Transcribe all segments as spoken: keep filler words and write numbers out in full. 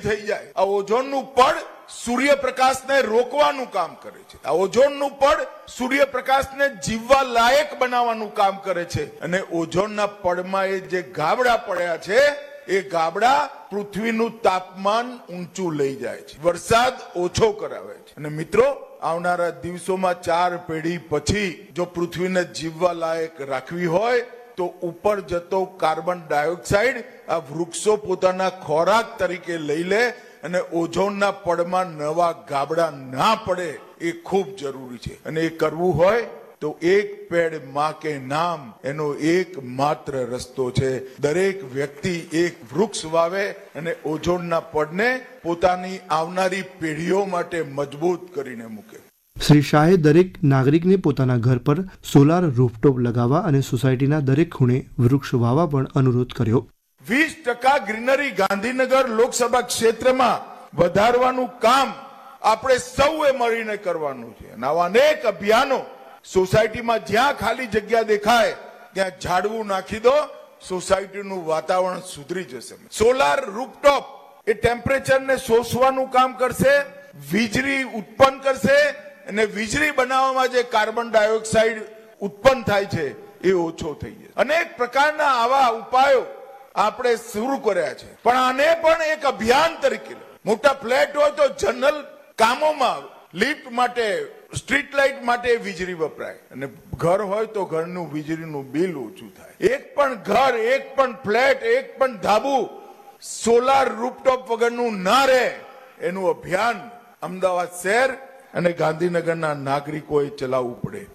થઈ જાય. આ ઓઝોનનું પડ સૂર્યપ્રકાશને રોકવાનું કામ કરે છે. આ ઓઝોનનું પડ સૂર્યપ્રકાશને જીવવા લાયક બનાવવાનું કામ કરે છે. અને ઓઝોનના પડમાં એ જે ગાબડા પડ્યા છે એ ગાબડા પૃથ્વીનું તાપમાન ઊંચું લઈ જાય છે, વરસાદ ઓછો કરાવે છે. અને મિત્રો, આવનારા દિવસોમાં ચાર પેઢી પછી જો પૃથ્વીને જીવવા લાયક રાખવી હોય તો ઉપર જતો કાર્બન ડાયોક્સાઇડ આ વૃક્ષો પોતાના ખોરાક તરીકે લઈ લે અને ઓઝોનના પડમાં નવા ગાબડા ના પડે એ ખૂબ જરૂરી છે. અને એ કરવું હોય તો એક પેડ માં કે નામ એનો એક માત્ર રસ્તો છે. દરેક વ્યક્તિ એક વૃક્ષ વાવે અને ઓઝોનના પડને પોતાની આવનારી પેઢીઓ માટે મજબૂત કરીને મૂકે. શ્રી શાહે દરેક નાગરિકને પોતાના ઘર પર સોલાર રૂફટોપ લગાવવા અને સોસાયટીના દરેક ખૂણે વૃક્ષ વાવવા પણ અનુરોધ કર્યો. વીસ ટકા ગ્રીનરી ગાંધીનગર લોકસભા ક્ષેત્રમાં વધારવાનું કામ આપણે સૌએ મળીને કરવાનું છે. આવા અનેક અભિયાનો સોસાયટીમાં જ્યાં ખાલી જગ્યા દેખાય ત્યાં ઝાડવું નાખી દો, સોસાયટીનું વાતાવરણ સુધરી જશે. સોલાર રૂફટોપ એ ટેમ્પરેચરને શોષવાનું કામ કરશે, વીજળી ઉત્પન્ન કરશે અને વીજળી બનાવવામાં જે કાર્બન ડાયોક્સાઇડ ઉત્પન્ન થાય છે એ ઓછો થઈ જશે. અનેક પ્રકારના આવા ઉપાયો આપણે શરૂ કર્યા છે, પણ આને પણ એક અભિયાન તરીકે મોટા ફ્લેટ હોય તો જનરલ કામોમાં લિફ્ટ માટે, સ્ટ્રીટ લાઇટ માટે વીજળી વપરાય અને ઘર હોય તો ઘરનું વીજળીનું બિલ ઓછું થાય. એક પણ ઘર, એક પણ ફ્લેટ, એક પણ ધાબુ સોલાર રૂફટોપ વગરનું ના રહે એનું અભિયાન અમદાવાદ શહેર અને ગાંધીનગરના નાગરિકોએ ચલાવવું પડે.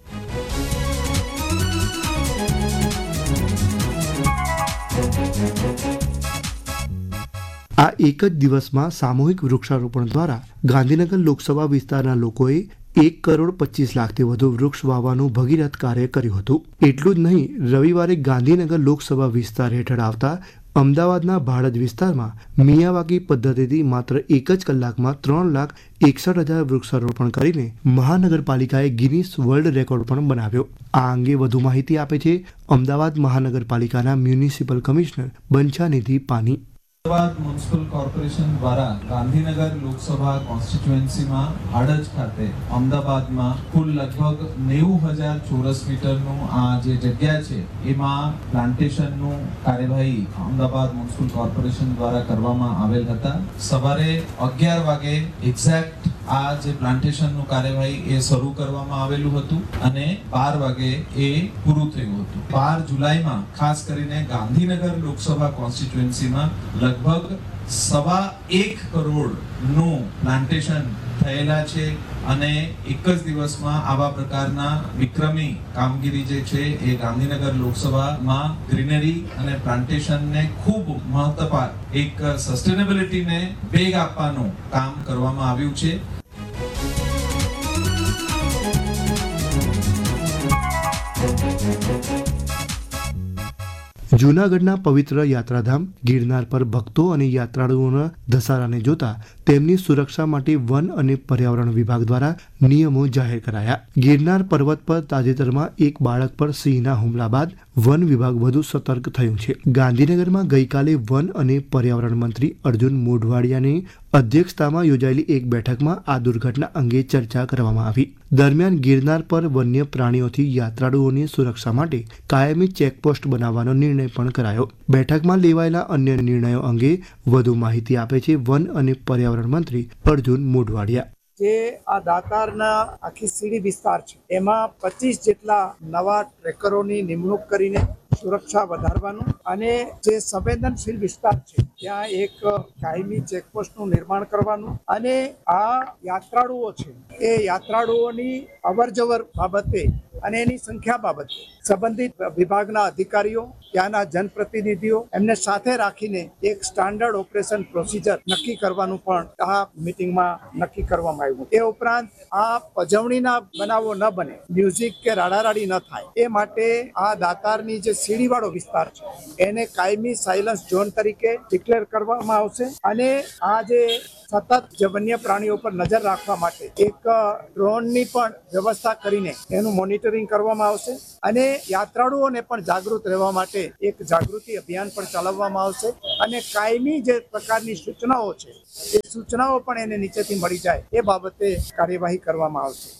આ એક જ દિવસમાં સામૂહિક વૃક્ષારોપણ દ્વારા ગાંધીનગર લોકસભા વિસ્તારના લોકોએ એક કરોડ પચીસ લાખથી વધુ વૃક્ષ વાવવાનું ભગીરથ કાર્ય કર્યું હતું. એટલું જ નહીં, રવિવારે ગાંધીનગર લોકસભા વિસ્તાર હેઠળ આવતા અમદાવાદના ભાડજ વિસ્તારમાં મિયાવાકી પદ્ધતિથી માત્ર એક જ કલાકમાં ત્રણ લાખ એકસઠ હજાર વૃક્ષારોપણ કરીને મહાનગરપાલિકાએ ગિનિસ વર્લ્ડ રેકોર્ડ પણ બનાવ્યો. આ અંગે વધુ માહિતી આપે છે અમદાવાદ મહાનગરપાલિકાના મ્યુનિસિપલ કમિશનર બંછાનિધિ પાની. અમદાવાદ મ્યુનિસિપલ કોર્પોરેશન દ્વારા ગાંધીનગર લોકસભા કોન્સ્ટિટ્યુએન્સીમાં ભાડજ ખાતે અમદાવાદમાં કુલ લગભગ નેવું હજાર ચોરસ મીટરનું આ જે જગ્યા છે એમાં પ્લાન્ટેશનનું કાર્યવાહી અમદાવાદ મ્યુનિસિપલ કોર્પોરેશન દ્વારા કરવામાં આવેલ હતા. સવારે અગિયાર વાગે એક્ઝેક્ટ આ જે પ્લાન્ટેશનનું કાર્યવાહી એ શરૂ કરવામાં આવેલું હતું અને બાર વાગે એ પૂરું થયું હતું. બાર જુલાઈમાં ખાસ કરીને ગાંધીનગર લોકસભા કોન્સ્ટિટ્યુએન્સીમાં લગભગ સવા એક કરોડ નું પ્લાન્ટેશન થયેલા છે અને એક જ દિવસમાં આવા પ્રકારના વિક્રમી કામગીરી જે છે એ ગાંધીનગર લોકસભામાં ગ્રીનરી અને પ્લાન્ટેશનને ખૂબ મહત્વપાર એક સસ્ટેનેબિલિટીને વેગ આપવાનું કામ કરવામાં આવ્યું છે. જૂનાગઢના પવિત્ર યાત્રાધામ ગિરનાર પર ભક્તો અને યાત્રાળુઓના ધસારાને જોતા તેમની સુરક્ષા માટે વન અને પર્યાવરણ વિભાગ દ્વારા નિયમો જાહેર કરાયા. ગિરનાર પર્વત પર તાજેતરમાં એક બાળક પર સિંહના હુમલા બાદ વન વિભાગ વધુ સતર્ક થયું છે. ગાંધીનગરમાં ગઈકાલે વન અને પર્યાવરણ મંત્રી અર્જુન મોઢવાડિયાની અધ્યક્ષતામાં યોજાયેલી એક બેઠકમાં આ દુર્ઘટના અંગે ચર્ચા કરવામાં આવી. દરમિયાન ગિરનાર પર વન્ય પ્રાણીઓથી યાત્રાળુઓની સુરક્ષા માટે કાયમી ચેકપોસ્ટ બનાવવાનો નિર્ણય પણ કરાયો. બેઠકમાં લેવાયેલા અન્ય નિર્ણયો અંગે વધુ માહિતી આપે છે વન અને પર્યાવરણ મંત્રી અર્જુન મોઢવાડિયા. જે આ દાતારના આખી સીડી વિસ્તાર છે એમાં પચીસ જેટલા નવા ટ્રેકરોની નિમણૂક કરીને સુરક્ષા વધારવાનું અને જે સંવેદનશીલ વિસ્તાર છે ત્યાં એક કાયમી ચેકપોસ્ટનું નિર્માણ કરવાનું અને આ યાત્રાળુઓ છે એ યાત્રાળુઓની અવરજવર બાબતે અને એની સંખ્યા બાબતે સંબંધિત વિભાગના અધિકારીઓ, ત્યાંના જનપ્રતિનિધિઓ એમને સાથે રાખીને એક સ્ટાન્ડર્ડ ઓપરેશન પ્રોસિજર નક્કી કરવાનું પણ આ મિટિંગમાં નક્કી કરવામાં આવ્યું. એ ઉપરાંત આ પજવણીના બનાવો ન બને, મ્યુઝિક કે રાડારાડી ન થાય એ માટે આ દાતારની જે સીડીવાળો વિસ્તાર છે એને કાયમી સાયલન્સ ઝોન તરીકે ડિક્લેર કરવામાં આવશે અને આ જે સતત જે વન્ય પ્રાણીઓ પર નજર રાખવા માટે એક ડ્રોનની પણ વ્યવસ્થા કરીને એનું મોનિટરિંગ કરવામાં આવશે અને યાત્રાળુઓને પણ જાગૃત રહેવા માટે એક જાગૃતિ અભિયાન પણ ચલાવવામાં આવશે અને કાયમી જે પ્રકારની સૂચનાઓ છે એ સૂચનાઓ પણ એને નીચેથી મળી જાય એ બાબતે કાર્યવાહી કરવામાં આવશે.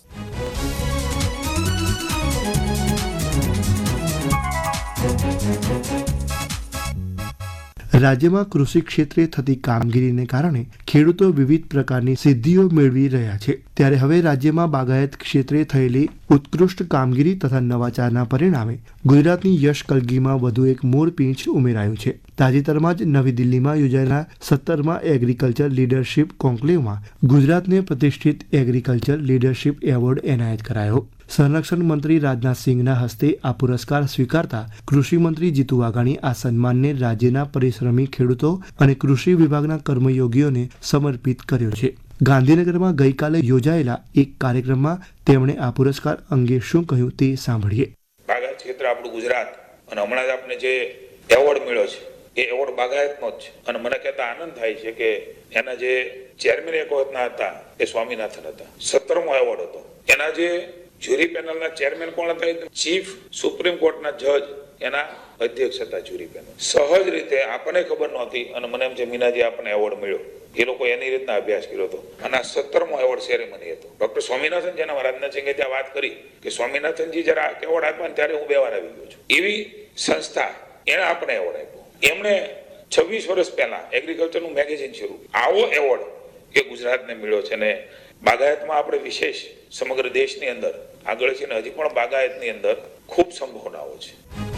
રાજ્યમાં કૃષિ ક્ષેત્રે થતી કામગીરીને કારણે ખેડૂતો વિવિધ પ્રકારની સિદ્ધિઓ મેળવી રહ્યા છે. ત્યારે હવે રાજ્યમાં બાગાયત ક્ષેત્રે થયેલી ઉત્કૃષ્ટ કામગીરી તથા નવાચારના પરિણામે ગુજરાતની યશ કલગીમાં વધુ એક મોરપીંછ ઉમેરાયું છે. તાજેતરમાં જ નવી દિલ્હીમાં યોજાયેલા સત્તરમાં એગ્રીકલ્ચર લીડરશીપ કોન્ક્લેવમાં ગુજરાતને પ્રતિષ્ઠિત એગ્રીકલ્ચર લીડરશીપ એવોર્ડ એનાયત કરાયો. સંરક્ષણ મંત્રી રાજનાથસિંહના હસ્તે આ પુરસ્કાર સ્વીકારતા કૃષિ મંત્રી જીતુ વાઘાણી આ સન્માનને રાજ્યના પરિશ્રમી ખેડૂતો અને કૃષિ વિભાગના કર્મયોગીઓને સમર્પિત કર્યો છે. ગાંધીનગરમાં ગઈકાલે યોજાયેલા એક કાર્યક્રમમાં તેમણે આ પુરસ્કાર અંગે શું કહ્યું તે સાંભળીએ. બાગાયત ક્ષેત્ર આપણું ગુજરાત અને હમણાં જ આપણે જે એવોર્ડ મળ્યો છે એ એવોર્ડ બાગાયતનો જ છે અને મને કહેતા આનંદ થાય છે કે એના જે ચેરમેન એક વખતના હતા એ સ્વામીનાથન હતા. સત્તરમો એવોર્ડ હતો. એના જે જ્યુરી પેનલના ચેરમેન કોણ હતા? ચીફ સુપ્રીમ કોર્ટના જજ એના અધ્યક્ષ હતા જ્યુરી પેનલ. સહજ રીતે આપણને ખબર નહોતી અને મને એમ છે મીનાજી આપણને એવોર્ડ મળ્યો. એ લોકો એની રીતના અભ્યાસ કર્યો હતો અને આ સત્તરમો એવોર્ડ સેરેમની હતો. ડોક્ટર સ્વામીનાથન જેના રાજનાથસિંહે ત્યાં વાત કરી કે સ્વામીનાથનજી જરા એવોર્ડ આપ્યા ત્યારે હું બે વાર આવી ગયો છું. એવી સંસ્થા એને આપણે એવોર્ડ આપ્યો. એમણે છવ્વીસ વર્ષ પહેલા એગ્રીકલ્ચરનું મેગેઝિન શરૂ. આવો એવોર્ડ એ ગુજરાતને મળ્યો છે અને બાગાયતમાં આપણે વિશેષ સમગ્ર દેશની અંદર આગળ છે ને હજી પણ બાગાયતની અંદર ખૂબ સંભાવનાઓ છે.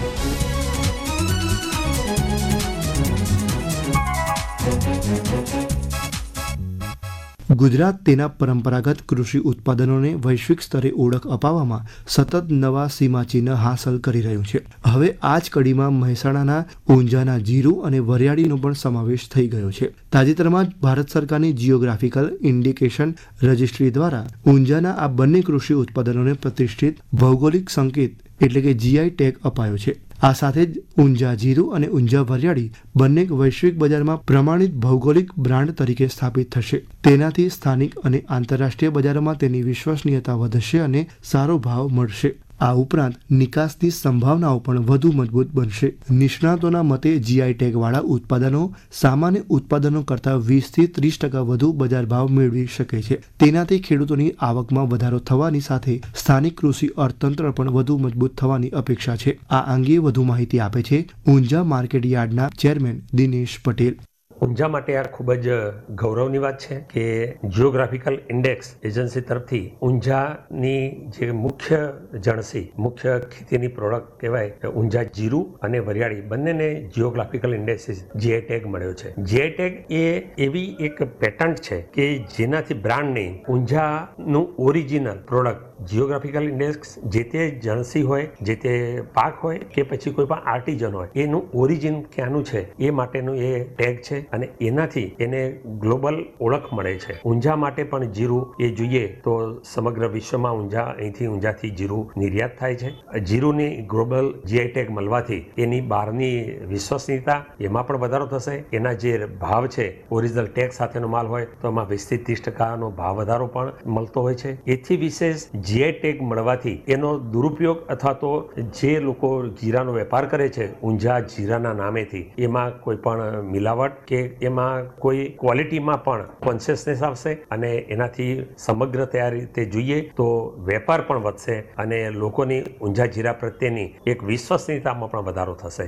ગુજરાત તેના પરંપરાગત કૃષિ ઉત્પાદનોને વૈશ્વિક સ્તરે ઓળખ અપાવવામાં સતત નવા સીમાચિહ્ન હાંસલ કરી રહ્યું છે. હવે આ જ કડીમાં મહેસાણાના ઊંઝાના જીરું અને વરિયાળીનો પણ સમાવેશ થઈ ગયો છે. તાજેતરમાં જ ભારત સરકારની જિયોગ્રાફિકલ ઇન્ડિકેશન રજિસ્ટ્રી દ્વારા ઊંઝાના આ બંને કૃષિ ઉત્પાદનોને પ્રતિષ્ઠિત ભૌગોલિક સંકેત એટલે કે જીઆઈ ટેગ અપાયો છે. આ સાથે જ ઊંઝા જીરું અને ઊંઝા વરિયાળી બંને વૈશ્વિક બજારમાં પ્રમાણિત ભૌગોલિક બ્રાન્ડ તરીકે સ્થાપિત થશે. તેનાથી સ્થાનિક અને આંતરરાષ્ટ્રીય બજારોમાં તેની વિશ્વસનીયતા વધશે અને સારો ભાવ મળશે. આ ઉપરાંત નિકાસની સંભાવનાઓ પણ વધુ મજબૂત બનશે. નિષ્ણાતોના મતે જીઆઈ ટેગ વાળા ઉત્પાદનો સામાન્ય ઉત્પાદનો કરતાં વીસ થી ત્રીસ ટકા વધુ બજાર ભાવ મેળવી શકે છે. તેનાથી ખેડૂતોની આવકમાં વધારો થવાની સાથે સ્થાનિક કૃષિ અર્થતંત્ર પણ વધુ મજબૂત થવાની અપેક્ષા છે. આ અંગે વધુ માહિતી આપે છે ઊંઝા માર્કેટ યાર્ડના ચેરમેન દિનેશ પટેલ. ઊંઝા માટે આ ખૂબ જ ગૌરવની વાત છે કે જિયોગ્રાફિકલ ઇન્ડેક્સ એજન્સી તરફથી ઊંઝાની જે મુખ્ય જણસી મુખ્ય ખેતીની પ્રોડક્ટ કહેવાય ઊંઝા જીરું અને વરિયાળી બંનેને જિયોગ્રાફિકલ ઇન્ડેક્સિસ જીઆઈ ટેગ મળ્યો છે. જીઆઈ ટેગ એ એવી એક પેટન્ટ છે કે જેનાથી brand name ઊંઝાનું original product geographical index જે તે જણસી હોય જે તે પાક હોય કે પછી કોઈ પણ આર્ટિઝન હોય એનું ઓરિજિન ક્યાંનું છે એ માટેનું એ ટેગ છે અને એનાથી એને ગ્લોબલ ઓળખ મળે છે. ઊંઝા માટે પણ જીરું એ જોઈએ તો સમગ્ર વિશ્વમાં ઊંઝા અહીંથી ઊંઝાથી જીરું નિર્યાત થાય છે. જીરુની ગ્લોબલ જીઆઈ ટેગ મળવાથી એની બહારની વિશ્વસનીયતા એમાં પણ વધારો થશે. એના જે ભાવ છે ઓરિજિનલ ટેગ સાથેનો માલ હોય તો એમાં વીસ થી ત્રીસ ટકાનો ભાવ વધારો પણ મળતો હોય છે. એથી વિશેષ જીઆઈ ટેગ મળવાથી એનો દુરુપયોગ અથવા તો જે લોકો જીરાનો વેપાર કરે છે ઊંઝા જીરાના નામેથી એમાં કોઈ પણ મિલાવટ કે એમાં કોઈ ક્વોલિટીમાં પણ કોન્શિયસનેસ આવશે અને એનાથી સમગ્ર તૈયાર રીતે જોઈએ તો વેપાર પણ વધશે અને લોકોની ઊંઝા જીરા પ્રત્યેની એક વિશ્વસનીયતામાં પણ વધારો થશે.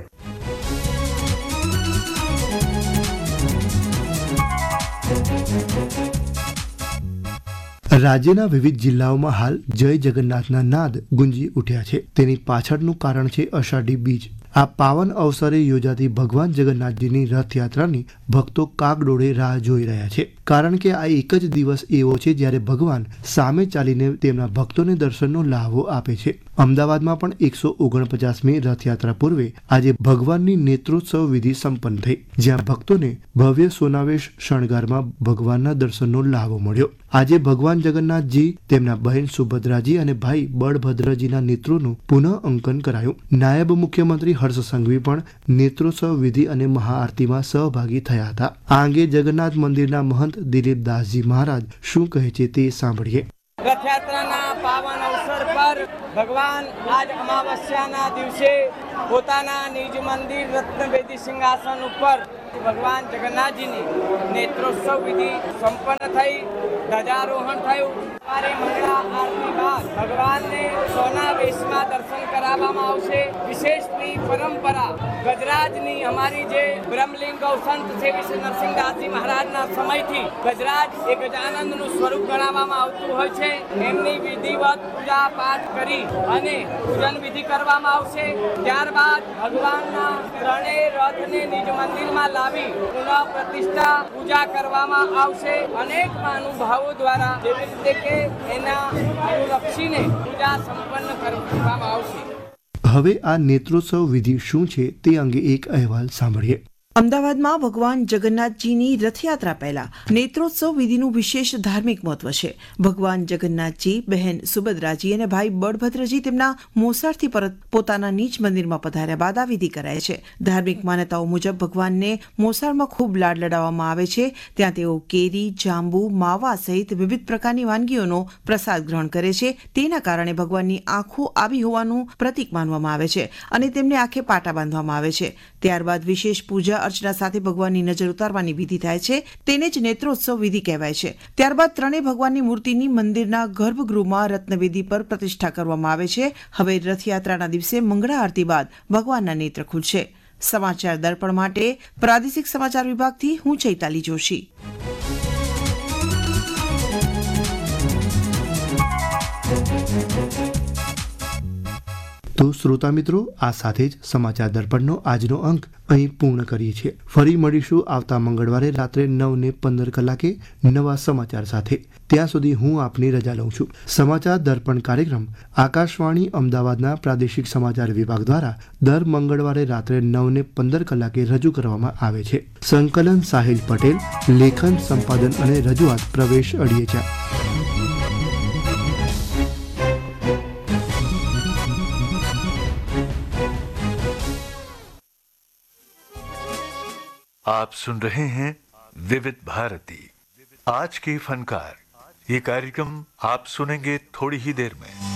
રાજ્યના વિવિધ જિલ્લાઓમાં હાલ જય જગન્નાથના નાદ ગુંજી ઉઠ્યા છે. તેની પાછળનું કારણ છે અષાઢી બીજ. આ પાવન અવસરે યોજાતી ભગવાન જગન્નાથજીની રથયાત્રાની ભક્તો કાગડોળે રાહ જોઈ રહ્યા છે. કારણ કે આ એક જ દિવસ એવો છે જ્યારે ભગવાન સામે ચાલીને તેમના ભક્તોને દર્શનનો લહાવો આપે છે. અમદાવાદમાં પણ એકસો ઓગણપચાસમી રથયાત્રા પૂર્વે આજે ભગવાનની નેત્રોત્સવ વિધિ સંપન્ન થઈ, જ્યાં ભક્તોને ભવ્ય સોનાવેશ શણગારમાં ભગવાનના દર્શનનો લહાવો મળ્યો. આજે ભગવાન જગન્નાથજી, તેમના બહેન સુભદ્રાજી અને ભાઈ બળભદ્રજીના નેત્રોનું પુનઃ અંકન કરાયું. નાયબ મુખ્યમંત્રી હર્ષ સંઘવી પણ નેત્રોત્સવ વિધિ અને મહાઆરતીમાં સહભાગી થયા હતા. આ અંગે જગન્નાથ મંદિરના મહંત દિલીપ દાસજી મહારાજ શું કહે છે તે સાંભળીએ. રથયાત્રાના પાવન અવસર પર ભગવાન આજ અમાવસ્યાના દિવસે પોતાના નિજ મંદિર રત્નવેદી સિંહાસન ઉપર ભગવાન જગન્નાથજીની નેત્રોત્સવ વિધિ સંપન્ન થઈ, ધ્વજારોહણ થયું. સવારે મંગળા આરતી બાદ ભગવાનને સોના વેશમાં દર્શન કરાવવામાં આવશે. વિશેષની પરંપરા ગજરાજની અમારી જે બ્રહ્મલિંગ સંત છે વિશે નરસિંહદાસજી મહારાજના સમયથી ગજરાજ એ ગજાનંદનું સ્વરૂપ ગણાવવામાં આવતું હોય છે. એમની વિધિવત પૂજા પાઠ કરી અને પૂજન વિધિ કરવામાં આવશે. ત્યારબાદ ભગવાનના ત્રણેય રથને નિજ મંદિરમાં લાવી પુનઃ પ્રતિષ્ઠા પૂજા કરવામાં આવશે. અનેક મહાનુભાવો દ્વારા જેવી રીતે કે એના અનુલક્ષીને પૂજા સંપન્ન કરવામાં આવશે. હવે આ નેત્રોત્સવ વિધિ શું છે તે અંગે એક અહેવાલ સાંભળીએ. અમદાવાદમાં ભગવાન જગન્નાથજીની રથયાત્રા પહેલા નેત્રોત્સવ વિધિનું વિશેષ ધાર્મિક મહત્વ છે. ભગવાન જગન્નાથજી, બહેન સુભદ્રાજી અને ભાઈ બળભદ્રજી તેમના મોસાળથી પરત પોતાના નીચ મંદિરમાં પધાર્યા બાદ આ વિધિ કરાય છે. ધાર્મિક માન્યતાઓ મુજબ ભગવાનને મોસાળમાં ખૂબ લાડ લડાવવામાં આવે છે. ત્યાં તેઓ કેરી, જાંબુ, માવા સહિત વિવિધ પ્રકારની વાનગીઓનો પ્રસાદ ગ્રહણ કરે છે. તેના કારણે ભગવાનની આંખો આવી હોવાનું પ્રતીક માનવામાં આવે છે અને તેમને આંખે પાટા બાંધવામાં આવે છે. ત્યારબાદ વિશેષ પૂજા અર્ચના સાથે ભગવાનની નજર ઉતારવાની વિધિ થાય છે. તેને જ નેત્રોત્સવ વિધિ કહેવાય છે. ત્યારબાદ ત્રણેય ભગવાનની મૂર્તિની મંદિરના ગર્ભગૃહમાં રત્નવેદી પર પ્રતિષ્ઠા કરવામાં આવે છે. હવે રથયાત્રાના દિવસે મંગળા આરતી બાદ ભગવાનના નેત્ર ખુલશે. સમાચાર દર્પણ માટે પ્રાદેશિક સમાચાર વિભાગથી હું ચૈતાલી જોશી. તો શ્રોતા મિત્રો, આ સાથે જ સમાચાર દર્પણનો આજનો અંક અહીં પૂર્ણ કરીએ છીએ. ફરી મળીશું આવતા મંગળવારે રાત્રે નવ ને પંદર કલાકે નવા સમાચાર સાથે. ત્યાં સુધી હું આપની રજા લઉં છું. સમાચાર દર્પણ કાર્યક્રમ આકાશવાણી અમદાવાદના પ્રાદેશિક સમાચાર વિભાગ દ્વારા દર મંગળવારે રાત્રે નવ ને પંદર કલાકે રજૂ કરવામાં આવે છે. સંકલન સાહિલ પટેલ, લેખન, સંપાદન અને રજૂઆત પ્રવેશ અડિયેચા. आप सुन रहे हैं विविध भारती आज के फनकार. ये कार्यक्रम आप सुनेंगे थोड़ी ही देर में.